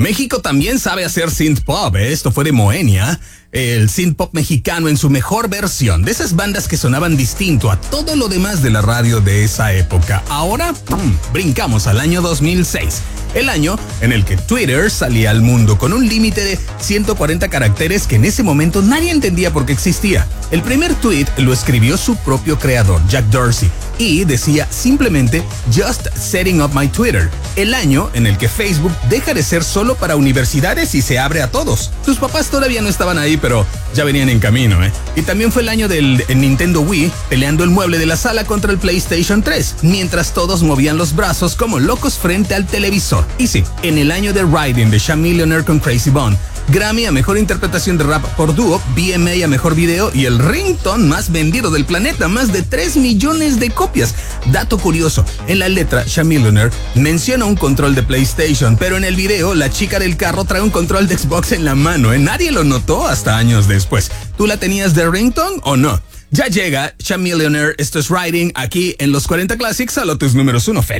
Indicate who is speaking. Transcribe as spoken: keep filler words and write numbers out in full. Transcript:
Speaker 1: México también sabe hacer synth pop, ¿eh? Esto fue de Moenia, el synth pop mexicano en su mejor versión, de esas bandas que sonaban distinto a todo lo demás de la radio de esa época. Ahora, ¡pum!, brincamos al año dos mil seis. El año en el que Twitter salía al mundo con un límite de ciento cuarenta caracteres que en ese momento nadie entendía por qué existía. El primer tweet lo escribió su propio creador, Jack Dorsey, y decía simplemente "Just setting up my Twitter". El año en el que Facebook deja de ser solo para universidades y se abre a todos. Tus papás todavía no estaban ahí, pero ya venían en camino, ¿eh? Y también fue el año del Nintendo Wii peleando el mueble de la sala contra el PlayStation tres, mientras todos movían los brazos como locos frente al televisor. Y sí, en el año de Riding de Chamillionaire con Crazy Bone, Grammy a Mejor Interpretación de Rap por Dúo, B M A a Mejor Video y el ringtone más vendido del planeta, más de tres millones de copias. Dato curioso, en la letra Chamillionaire menciona un control de PlayStation, pero en el video la chica del carro trae un control de Xbox en la mano, ¿eh? Nadie lo notó hasta años después. ¿Tú la tenías de ringtone o no? Ya llega Chamillionaire, esto es Riding, aquí en los cuarenta Classics, a los tus números uno, Feliz.